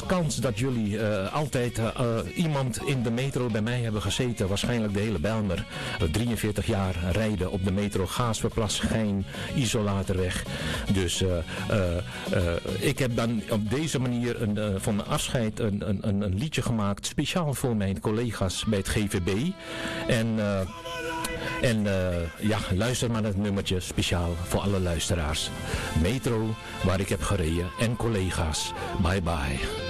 kans dat jullie altijd iemand in de metro bij mij hebben gezeten. Waarschijnlijk de hele Bijlmer. 43 jaar rijden op de metro Gaasverplas, Schijn, Isolatorweg. Dus ik heb dan op deze manier van mijn afscheid een liedje gemaakt. Speciaal voor mijn collega's bij het GVB. En ja, luister maar naar het nummertje speciaal voor alle luisteraars. Metro, waar ik heb gereden en collega's. Bye bye.